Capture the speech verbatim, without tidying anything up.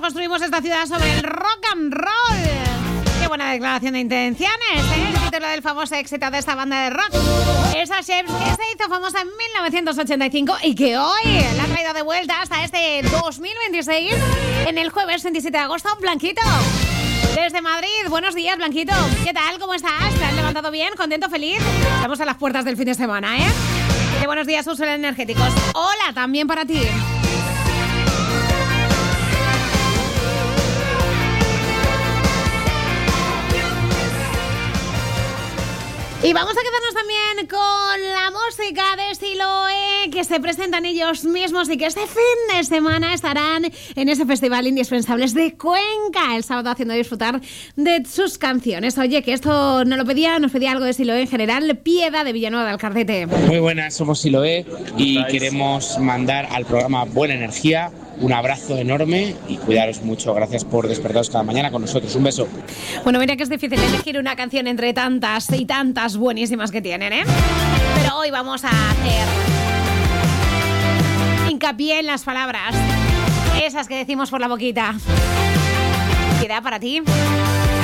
construimos esta ciudad sobre el rock and roll. Qué buena declaración de intenciones, ¿eh? El título del famoso éxito de esta banda de rock. Esa Shapes que se hizo famosa en mil novecientos ochenta y cinco y que hoy la ha traído de vuelta hasta este dos mil veintiséis en el jueves veintisiete de agosto. Blanquito, desde Madrid. Buenos días, Blanquito. ¿Qué tal? ¿Cómo estás? ¿Te has levantado bien? ¿Contento? ¿Feliz? Estamos a las puertas del fin de semana, ¿eh? De buenos días, usuarios energéticos. Hola, también para ti. Y vamos a quedarnos también con la música de Siloe, que se presentan ellos mismos y que este fin de semana estarán en ese festival Indispensables de Cuenca el sábado, haciendo disfrutar de sus canciones. Oye, que esto no lo pedía, nos pedía algo de Siloe en general. Piedad de Villanueva de Alcarcete. Muy buenas, somos Siloe y queremos mandar al programa Buena Energía un abrazo enorme y cuidaros mucho. Gracias por despertaros cada mañana con nosotros. Un beso. Bueno, mira que es difícil elegir una canción entre tantas y tantas buenísimas que tienen, ¿eh? Pero hoy vamos a hacer hincapié en las palabras, esas que decimos por la boquita. Piedad para ti.